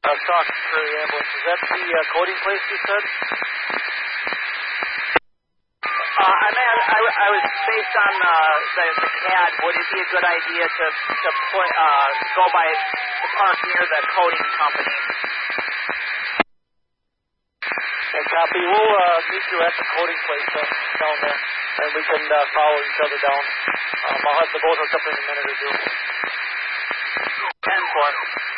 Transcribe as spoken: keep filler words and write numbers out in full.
Uh, Stock Prairie Ambulance. Is that the uh, coating place you said? Uh, I mean, I, I was based on uh, the, the C A D. Would it be a good idea to to put uh, go by the park near the coating company? Okay, copy. We'll uh, meet you at the coating place uh, down there, and we can uh, follow each other down. Um, I'll have the boat hook up in a minute or two. ten four.